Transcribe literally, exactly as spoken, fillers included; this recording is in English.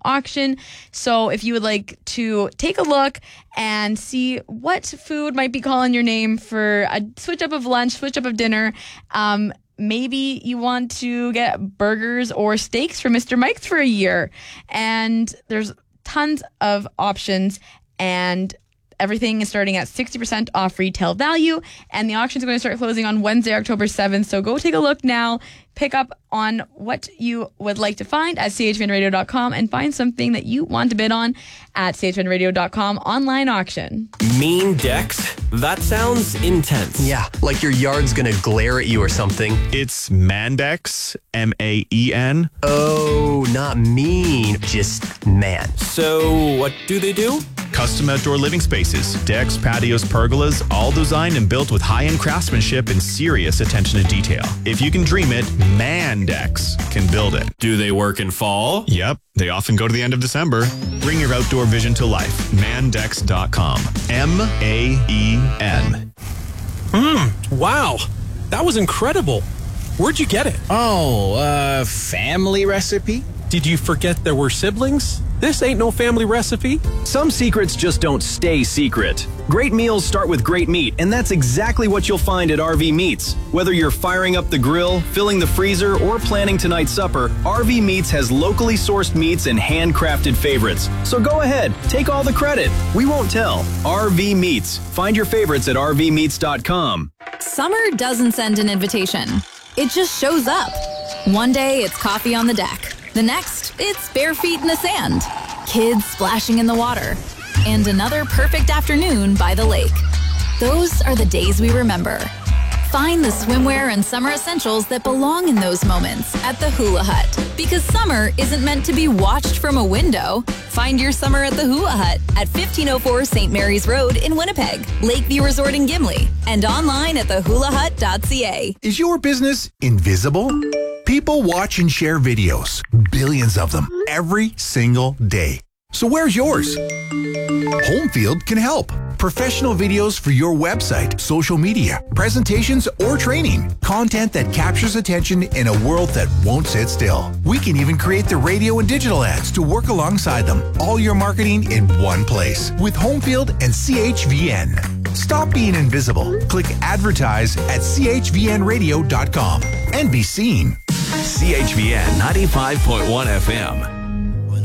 auction. So if you would like to take a look and see what food might be calling your name for a switch up of lunch, switch up of dinner, um, maybe you want to get burgers or steaks for Mister Mike's for a year. And there's tons of options, and everything is starting at sixty percent off retail value, and the auction is going to start closing on Wednesday, October seventh. So go take a look now, pick up on what you would like to find at c h v n radio dot com, and find something that you want to bid on at c h v n radio dot com online auction. Mean decks? That sounds intense. Yeah, like your yard's gonna glare at you or something. It's Mandex, M A E N. Oh, not mean, just man. So what do they do? Custom outdoor living spaces, decks, patios, pergolas, all designed and built with high-end craftsmanship and serious attention to detail. If you can dream it, Mandex can build it. Do they work in fall? Yep, they often go to the end of December. Bring your outdoor vision to life. Mandex dot com. M A E N. Mmm, wow. That was incredible. Where'd you get it? Oh, uh, family recipe? Did you forget there were siblings? This ain't no family recipe. Some secrets just don't stay secret. Great meals start with great meat, and that's exactly what you'll find at R V Meats. Whether you're firing up the grill, filling the freezer, or planning tonight's supper, R V Meats has locally sourced meats and handcrafted favorites. So go ahead, take all the credit. We won't tell. R V Meats. Find your favorites at r v meats dot com. Summer doesn't send an invitation. It just shows up. One day it's coffee on the deck. The next, it's bare feet in the sand, kids splashing in the water, and another perfect afternoon by the lake. Those are the days we remember. Find the swimwear and summer essentials that belong in those moments at the Hula Hut. Because summer isn't meant to be watched from a window. Find your summer at the Hula Hut at fifteen oh four Saint Mary's Road in Winnipeg, Lakeview Resort in Gimli, and online at the hula hut dot c a. Is your business invisible? People watch and share videos, billions of them, every single day. So where's yours? Homefield can help. Professional videos for your website, social media, presentations, or training. Content that captures attention in a world that won't sit still. We can even create the radio and digital ads to work alongside them. All your marketing in one place with Homefield and C H V N. Stop being invisible. Click advertise at c h v n radio dot com and be seen. C H V N ninety-five point one F M.